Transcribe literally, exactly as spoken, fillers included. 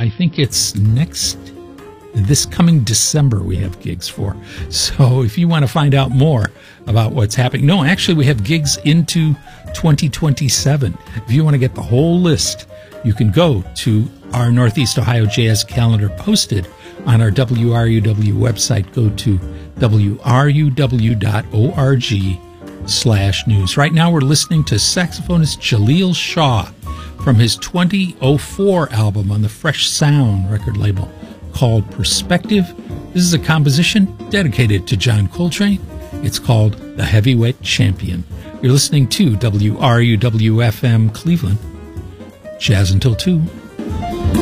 I think it's next, this coming December we have gigs for. So if you want to find out more about what's happening, no, actually we have gigs into twenty twenty-seven. If you want to get the whole list, you can go to our Northeast Ohio Jazz calendar posted on our W R U W website. Go to W R U W dot org slash news. Right now we're listening to saxophonist Jaleel Shaw from his twenty oh four album on the Fresh Sound record label called Perspective. This is a composition dedicated to John Coltrane. It's called The Heavyweight Champion. You're listening to W R U W F M Cleveland. Jazz until two.